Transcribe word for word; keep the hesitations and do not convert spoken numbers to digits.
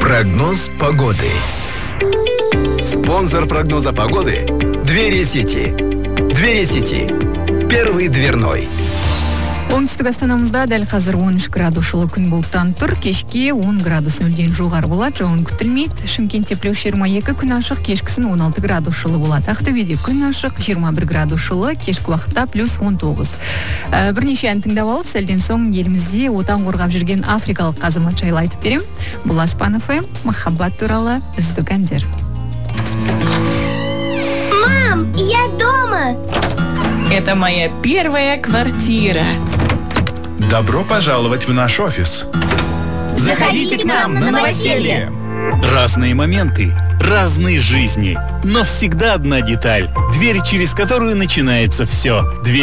Прогноз погоды. Спонсор прогноза погоды – Двери Сити. Двери Сити. Первый дверной. Оңтүстүк Астанамызда дәл қазір он үш градус жылы күн бұлттан тұр. Кешке он градус нөлден жоғары болады, жауын күтілмейді. Шымкентте плюс жиырма екі, күн ашық, кешкісін он алты градус жылы болады. Ақтөбеде күн ашық, жиырма бір градус жылы, кешкі уақытта плюс он тоғыз. Ә, бірнеше ән тыңдап алып, сәлден соң елімізде отан қорғап жүрген африкалық азамат жайлы айтып берем. Бұл Аспан эф эм, махаббат туралы үздік әндер. Мам, я дома! Это моя первая квартира. Добро пожаловать в наш офис. Заходите к нам на новоселье. Разные моменты, разные жизни, но всегда одна деталь. Дверь, через которую начинается все. Дверь